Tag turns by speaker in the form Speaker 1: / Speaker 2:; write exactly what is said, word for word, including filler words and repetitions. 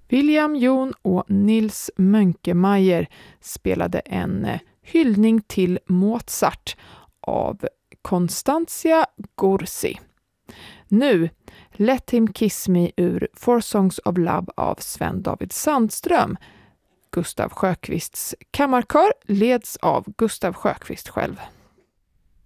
Speaker 1: William Jon och Nils Mönkemeyer spelade en hyllning till Mozart av Constantia Gursi. Nu Let Him Kiss Me ur Four Songs of Love av Sven David Sandström. Gustav Sjöqvists kammarkör leds av Gustav Sjöqvist själv.